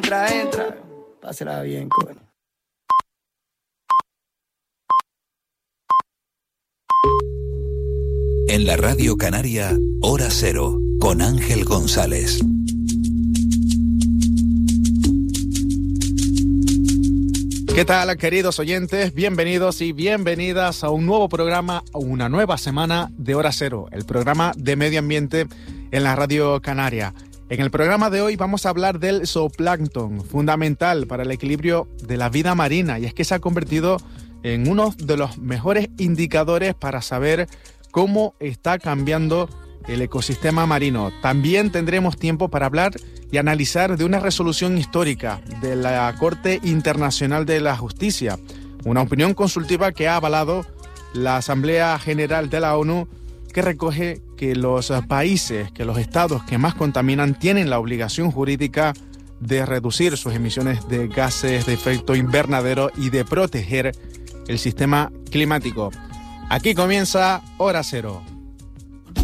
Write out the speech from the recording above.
entra. Pásela bien, coño. En la Radio Canaria, Hora Cero, con Ángel González. ¿Qué tal, queridos oyentes? Bienvenidos y bienvenidas a un nuevo programa, una nueva semana de Hora Cero, el programa de medio ambiente en la Radio Canaria. En el programa de hoy vamos a hablar del zooplancton, fundamental para el equilibrio de la vida marina, y es que se ha convertido en uno de los mejores indicadores para saber cómo está cambiando el ecosistema marino. También tendremos tiempo para hablar y analizar de una resolución histórica de la Corte Internacional de la Justicia, una opinión consultiva que ha avalado la Asamblea General de la ONU, que recoge que los países, que los estados que más contaminan tienen la obligación jurídica de reducir sus emisiones de gases de efecto invernadero y de proteger el sistema climático. Aquí comienza Hora Cero.